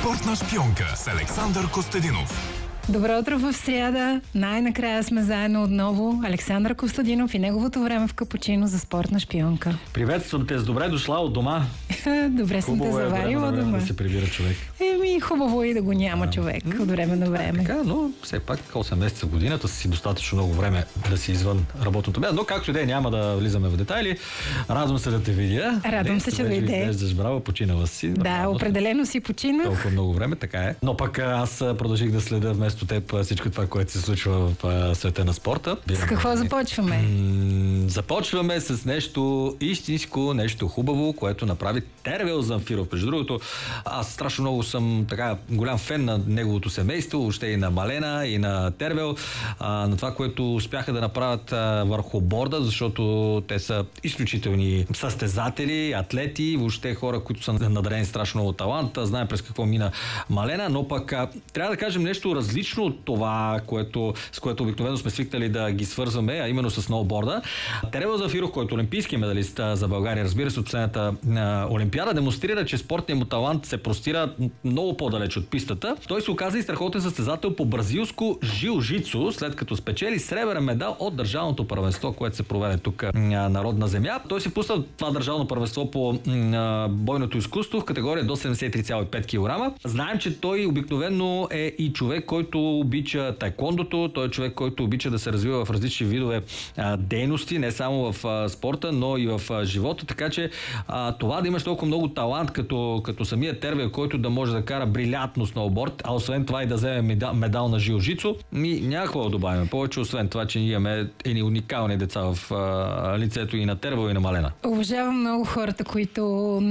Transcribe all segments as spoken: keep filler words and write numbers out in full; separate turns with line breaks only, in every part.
Спортна шпионка с Александър Костадинов.
Добро утро в сряда. Най-накрая сме заедно отново. Александър Костадинов и неговото време в капучино за спортна шпионка.
Приветствам те, с добре дошла от дома.
Добре съм те заварила от дома.
Да се прибира човек.
Еми, хубаво и да го няма
а,
човек от време на време.
Така, но все пак осем месеца в годината си достатъчно много време да си извън работното място. Но както и да е, няма да влизаме в детайли. Радвам се да те видя.
Радвам се, че дойде.
Изглеждаш браво, починала си.
Да,
нормално.
Определено си починах.
Толкова много време, така е. Но пък аз продължих да следя вместо теб всичко това, което се случва в света на спорта.
С какво започваме?
М- започваме с нещо истинско, нещо хубаво, което направи Тервел Замфиров. Между другото, аз страшно много съм така голям фен на неговото семейство, въобще и на Малена, и на Тервел, а, на това, което успяха да направят а, върху борда, защото те са изключителни състезатели, атлети, въобще хора, които са надарени страшно много талант, знаем през какво мина Малена, но пък а, трябва да кажем нещо различно от това, което, с което обикновено сме свикнали да ги свързваме, а именно с сноуборда. Тервел Замфиров, който е олимпийски медалист за България, разбира се, от последната а, олимпиада, демонстрира, че спортният му талант се простира много по-далеч от пистата. Той се оказа и страхотен състезател по бразилско жилжицу, след като спечели сребърен медал от държавното първенство, което се проведе тук на родна земя. Той се пусна това държавно първенство по а, бойното изкуство в категория до седемдесет и три цяло и пет килограма. Знаем, че той обикновено е и човек, който обича таеквондото, той е човек, който обича да се развива в различни видове а, дейности, не само в а, спорта, но и в а, живота, така че а, това да имаш толкова много талант, като, като самия Тервел, който да може да кара брилянтно сноуборд, а освен това и да вземе медал, медал на жилжицу, ми няма какво да добавим повече, освен това, че ние имаме едни уникални деца в а, лицето и на Тервел, и на Малена.
Уважавам много хората, които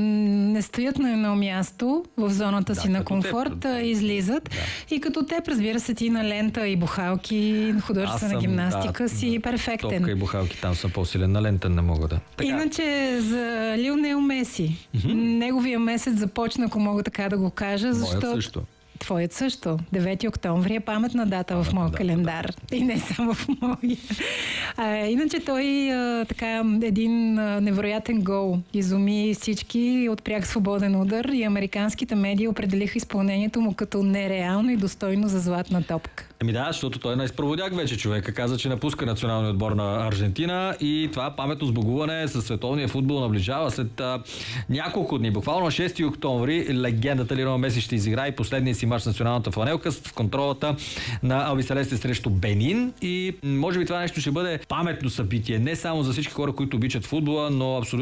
не стоят на едно място в зоната
да,
си на комфорт,
теб,
излизат.
Да.
И като те, разбира се, ти на лента и бухалки, художествена
съм,
гимнастика
да,
си перфектен.
Топка и бухалки там съм по-силен, на лента не мога да.
Така. Иначе за Лионел Меси, mm-hmm. неговия месец започна, ако мога така да го кажа, защото...
Моят също.
Твоят също. девети октомври е паметна дата паметна в моя календар. Да. И не само в моя. А, иначе той а, така един а, невероятен гол изуми всички от пряк свободен удар и американските медии определиха изпълнението му като нереално и достойно за златна топка.
Еми да, защото той е най-спроводяк вече човека. Каза, че напуска националния отбор на Аржентина и това паметно сбогуване с световния футбол наближава след а, няколко дни. Буквално на шести октомври легендата Лионел Меси ще изиграе последния си мач с националната фланелка в контролата на Албиселесте срещу Бенин и може би това нещо ще бъде паметно събитие. Не само за всички хора, които обичат футбола, но абсолютно